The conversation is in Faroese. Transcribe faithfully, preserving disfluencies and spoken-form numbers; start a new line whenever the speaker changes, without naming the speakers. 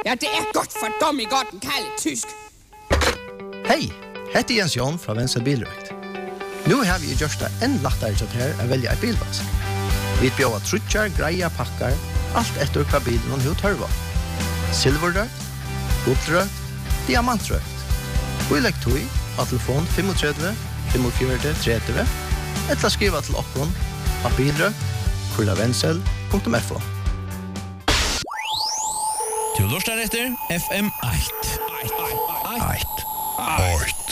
Ja, det er godt for dum i godt en kalde tysk.
Hei, hette er Jens Jon fra Venstre Bilrøkt. Nå har vi gjort det enn lettere til her å velge en bilvask. Vi bjør trutjar, greia, pakkar, alt etter hva bilen og hva tørva. Silverrøkt, guldrøkt, diamantrøkt. Og i legg tog av telefon tre fem fem fire tre tre eller skriva til oppgånd av bilrøkt, kurlavensel punktum f o.
Du lortar etter F M eitt. eitt. eitt. eitt.